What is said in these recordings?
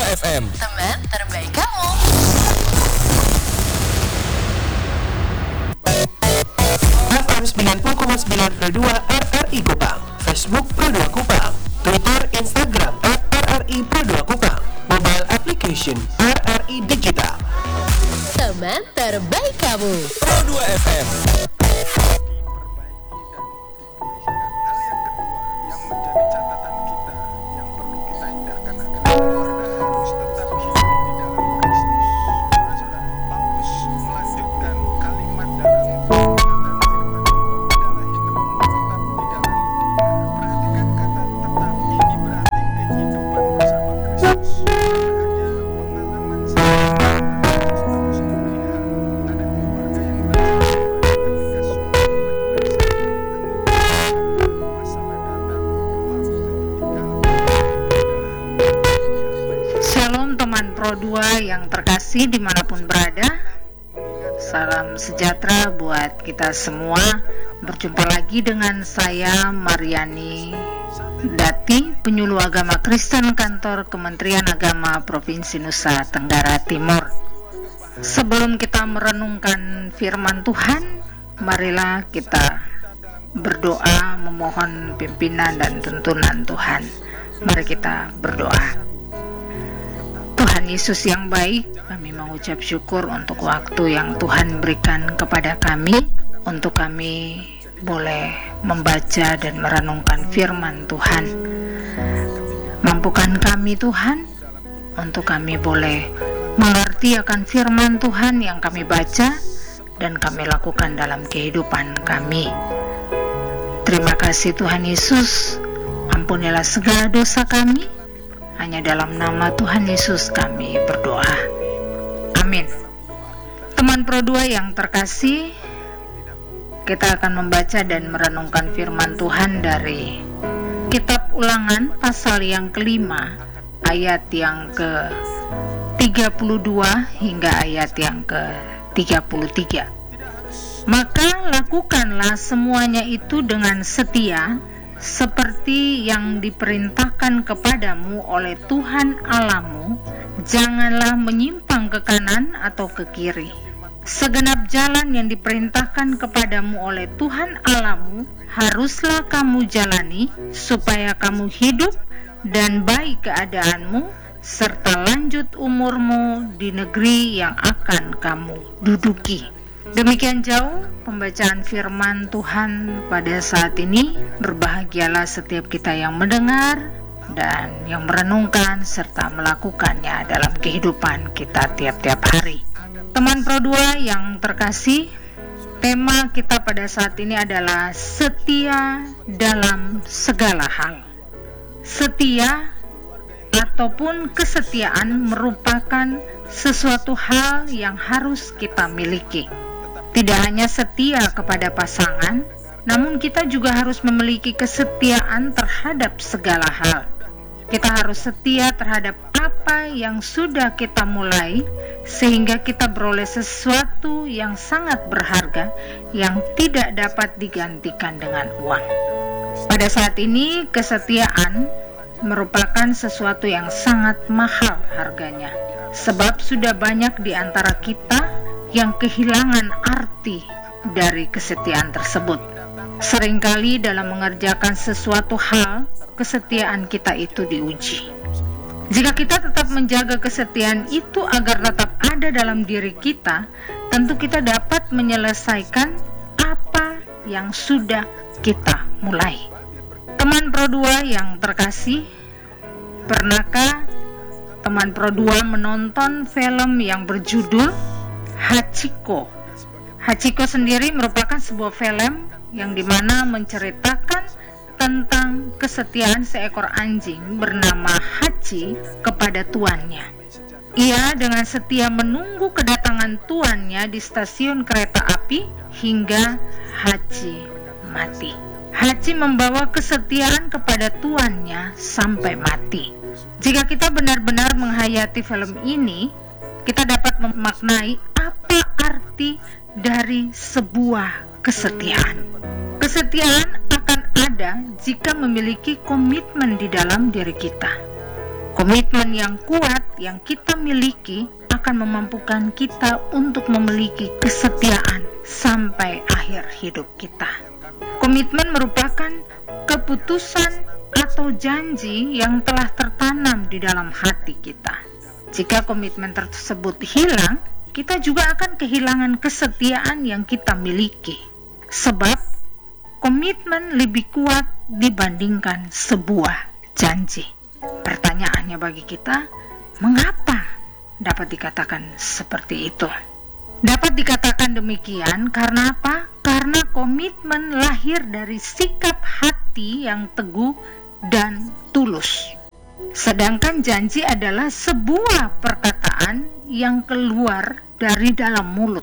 FM, teman terbaik kamu. FM 90,9 Pro 2 RRI Kupang, Facebook Pro 2 Kupang, Twitter, Instagram RRI Pro 2 Kupang, mobile application RRI Digital. Teman terbaik kamu. Pro 2 FM. Pro 2 yang terkasih dimanapun berada, salam sejahtera buat kita semua. Berjumpa lagi dengan saya Mariani Dati, penyuluh agama Kristen kantor Kementerian Agama Provinsi Nusa Tenggara Timur. Sebelum kita merenungkan firman Tuhan, marilah kita berdoa memohon pimpinan dan tuntunan Tuhan. Mari kita berdoa. Tuhan Yesus yang baik, kami mengucap syukur untuk waktu yang Tuhan berikan kepada kami, untuk kami boleh membaca dan merenungkan firman Tuhan. Mampukan kami Tuhan, untuk kami boleh mengerti akan firman Tuhan yang kami baca dan kami lakukan dalam kehidupan kami. Terima kasih Tuhan Yesus, ampunilah segala dosa kami. Hanya dalam nama Tuhan Yesus kami berdoa. Amin. Teman Pro 2 yang terkasih, kita akan membaca dan merenungkan firman Tuhan dari Kitab Ulangan pasal yang kelima, ayat yang ke-32 hingga ayat yang ke-33. Maka lakukanlah semuanya itu dengan setia, seperti yang diperintahkan kepadamu oleh Tuhan Allahmu. Janganlah menyimpang ke kanan atau ke kiri. Segenap jalan yang diperintahkan kepadamu oleh Tuhan Allahmu haruslah kamu jalani, supaya kamu hidup dan baik keadaanmu, serta lanjut umurmu di negeri yang akan kamu duduki. Demikian jauh pembacaan firman Tuhan pada saat ini. Berbahagialah setiap kita yang mendengar dan yang merenungkan serta melakukannya dalam kehidupan kita tiap-tiap hari. Teman Pro 2 yang terkasih, tema kita pada saat ini adalah setia dalam segala hal. Setia ataupun kesetiaan merupakan sesuatu hal yang harus kita miliki. Tidak hanya setia kepada pasangan, namun kita juga harus memiliki kesetiaan terhadap segala hal. Kita harus setia terhadap apa yang sudah kita mulai, sehingga kita beroleh sesuatu yang sangat berharga yang tidak dapat digantikan dengan uang. Pada saat ini, kesetiaan merupakan sesuatu yang sangat mahal harganya, sebab sudah banyak di antara kita yang kehilangan arti dari kesetiaan tersebut. Seringkali dalam mengerjakan sesuatu hal, kesetiaan kita itu diuji. Jika kita tetap menjaga kesetiaan itu agar tetap ada dalam diri kita, tentu kita dapat menyelesaikan apa yang sudah kita mulai. Teman Pro 2 yang terkasih, pernahkah teman Pro 2 menonton film yang berjudul Hachiko? Hachiko sendiri merupakan sebuah film yang dimana menceritakan tentang kesetiaan seekor anjing bernama Hachi kepada tuannya. Ia dengan setia menunggu kedatangan tuannya di stasiun kereta api hingga Hachi mati. Hachi membawa kesetiaan kepada tuannya sampai mati. Jika kita benar-benar menghayati film ini, kita dapat memaknai apa arti dari sebuah kesetiaan. Kesetiaan akan ada jika memiliki komitmen di dalam diri kita. Komitmen yang kuat yang kita miliki akan memampukan kita untuk memiliki kesetiaan sampai akhir hidup kita. Komitmen merupakan keputusan atau janji yang telah tertanam di dalam hati kita. Jika komitmen tersebut hilang, kita juga akan kehilangan kesetiaan yang kita miliki. Sebab komitmen lebih kuat dibandingkan sebuah janji. Pertanyaannya bagi kita, mengapa dapat dikatakan seperti itu? Dapat dikatakan demikian karena apa? Karena komitmen lahir dari sikap hati yang teguh dan tulus. Sedangkan janji adalah sebuah perkataan yang keluar dari dalam mulut.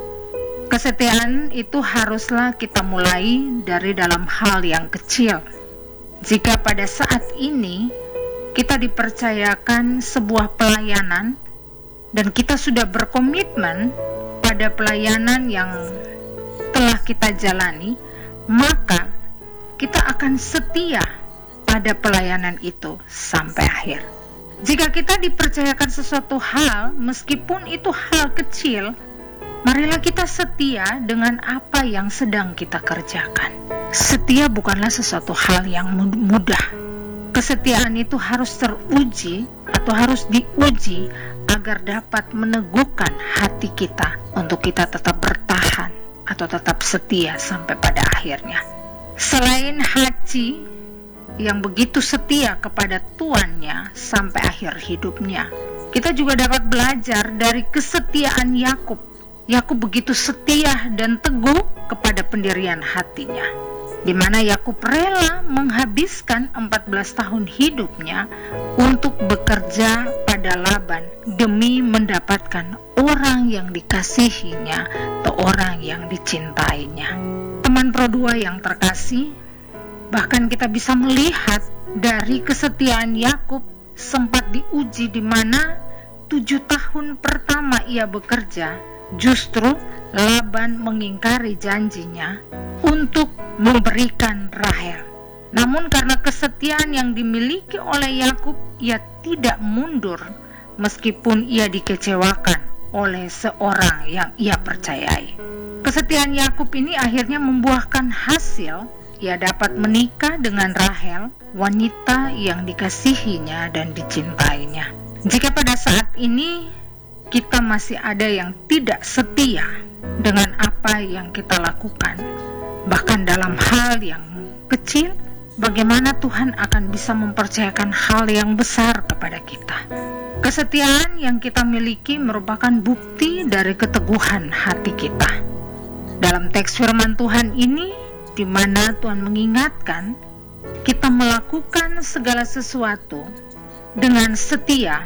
Kesetiaan itu haruslah kita mulai dari dalam hal yang kecil. Jika pada saat ini kita dipercayakan sebuah pelayanan dan kita sudah berkomitmen pada pelayanan yang telah kita jalani, maka kita akan setia pada pelayanan itu sampai akhir. Jika kita dipercayakan sesuatu hal, meskipun itu hal kecil, marilah kita setia dengan apa yang sedang kita kerjakan. Setia bukanlah sesuatu hal yang mudah. Kesetiaan itu harus teruji atau harus diuji agar dapat meneguhkan hati kita untuk kita tetap bertahan atau tetap setia sampai pada akhirnya. Selain Haji yang begitu setia kepada tuannya sampai akhir hidupnya, kita juga dapat belajar dari kesetiaan Yakub. Yakub begitu setia dan teguh kepada pendirian hatinya, di mana Yakub rela menghabiskan 14 tahun hidupnya untuk bekerja pada Laban demi mendapatkan orang yang dikasihinya atau orang yang dicintainya. Teman Pro 2 yang terkasih, bahkan kita bisa melihat dari kesetiaan Yakub sempat diuji di mana 7 tahun pertama ia bekerja, justru Laban mengingkari janjinya untuk memberikan Rahel. Namun karena kesetiaan yang dimiliki oleh Yakub, ia tidak mundur meskipun ia dikecewakan oleh seorang yang ia percayai. Kesetiaan Yakub ini akhirnya membuahkan hasil. Ia dapat menikah dengan Rahel, wanita yang dikasihinya dan dicintainya. Jika pada saat ini kita masih ada yang tidak setia dengan apa yang kita lakukan, bahkan dalam hal yang kecil, bagaimana Tuhan akan bisa mempercayakan hal yang besar kepada kita? Kesetiaan yang kita miliki merupakan bukti dari keteguhan hati kita. Dalam teks firman Tuhan ini, di mana Tuhan mengingatkan kita melakukan segala sesuatu dengan setia,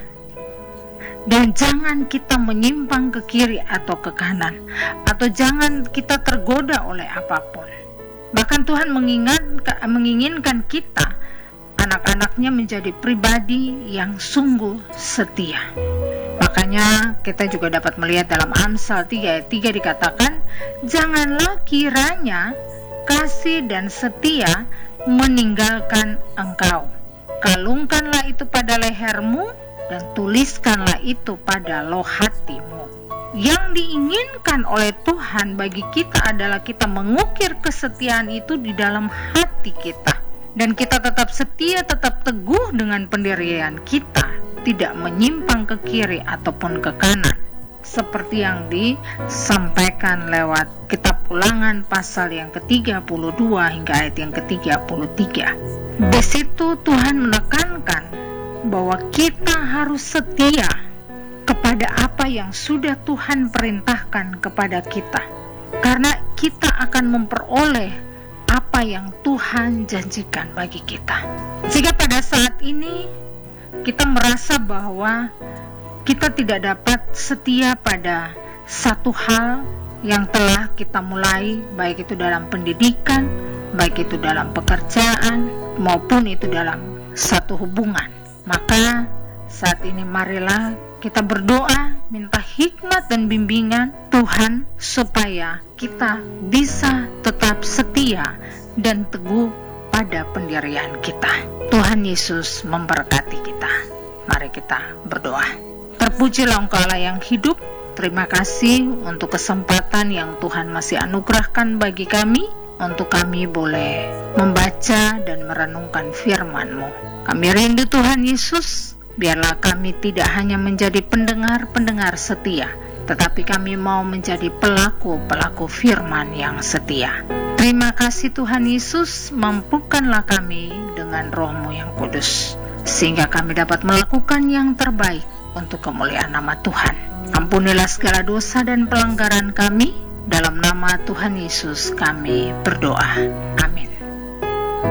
dan jangan kita menyimpang ke kiri atau ke kanan, atau jangan kita tergoda oleh apapun. Bahkan Tuhan menginginkan kita, anak-anaknya, menjadi pribadi yang sungguh setia. Makanya kita juga dapat melihat dalam Amsal 3 ayat 3 dikatakan, janganlah kiranya kasih dan setia meninggalkan engkau. Kalungkanlah itu pada lehermu dan tuliskanlah itu pada loh hatimu. Yang diinginkan oleh Tuhan bagi kita adalah kita mengukir kesetiaan itu di dalam hati kita. Dan kita tetap setia, tetap teguh dengan pendirian kita, tidak menyimpang ke kiri ataupun ke kanan. Seperti yang disampaikan lewat kitab Ulangan pasal yang ke-32 hingga ayat yang ke-33. Di situ Tuhan menekankan bahwa kita harus setia kepada apa yang sudah Tuhan perintahkan kepada kita, karena kita akan memperoleh apa yang Tuhan janjikan bagi kita. Jika pada saat ini kita merasa bahwa kita tidak dapat setia pada satu hal yang telah kita mulai, baik itu dalam pendidikan, baik itu dalam pekerjaan, maupun itu dalam satu hubungan, maka saat ini marilah kita berdoa, minta hikmat dan bimbingan Tuhan supaya kita bisa tetap setia dan teguh pada pendirian kita. Tuhan Yesus memberkati kita. mari kita berdoa. Terpujilah Engkau Allah yang hidup. Terima kasih untuk kesempatan yang Tuhan masih anugerahkan bagi kami, untuk kami boleh membaca dan merenungkan firman-Mu. Kami rindu Tuhan Yesus, biarlah kami tidak hanya menjadi pendengar-pendengar setia, tetapi kami mau menjadi pelaku-pelaku firman yang setia. Terima kasih Tuhan Yesus, mampukanlah kami dengan Roh-Mu yang kudus, sehingga kami dapat melakukan yang terbaik untuk kemuliaan nama Tuhan. Ampunilah segala dosa dan pelanggaran kami, dalam nama Tuhan Yesus kami berdoa. Amin.